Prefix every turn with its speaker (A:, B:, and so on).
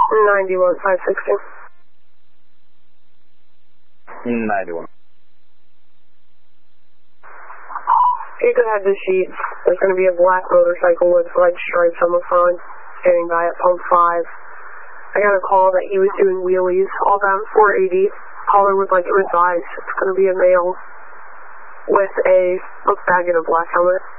A: 91,560.
B: 91.
A: You could have the sheets. There's going to be a black motorcycle with red stripes on the front, standing by at pump 5. I got a call that he was doing wheelies all down 480. Caller would like to advise it's going to be a male with a book bag and a black helmet.